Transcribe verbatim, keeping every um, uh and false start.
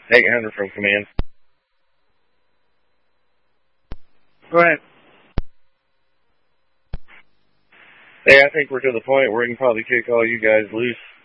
eight hundred from command. Go ahead. Hey, I think we're to the point where we can probably kick all you guys loose.